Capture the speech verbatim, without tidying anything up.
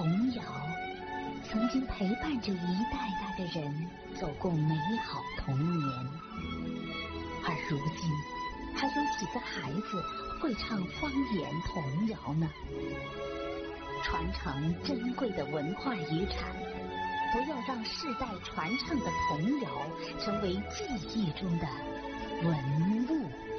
童谣曾经陪伴着一代代的人走过美好童年，而如今还有几个孩子会唱方言童谣呢？传承珍贵的文化遗产，不要让世代传唱的童谣成为记忆中的文